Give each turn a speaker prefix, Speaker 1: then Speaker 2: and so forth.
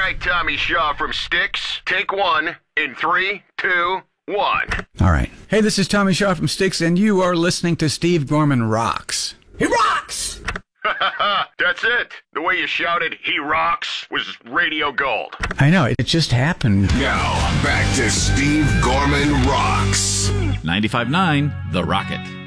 Speaker 1: right, Tommy Shaw from Styx. Take one in 3, 2, 1.
Speaker 2: All right. Hey, this is Tommy Shaw from Styx, and you are listening to Steve Gorman Rocks. He rocks!
Speaker 1: That's it. The way you shouted, "He rocks," was radio gold.
Speaker 2: I know, it just happened.
Speaker 3: Now, back to Steve Gorman Rocks.
Speaker 4: 95.9 The Rocket.